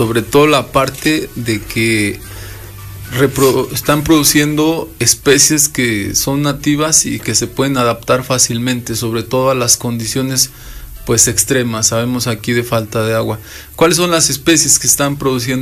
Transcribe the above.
sobre todo la parte de que están produciendo especies que son nativas y que se pueden adaptar fácilmente, sobre todo a las condiciones pues extremas, sabemos aquí de falta de agua. ¿Cuáles son las especies que están produciendo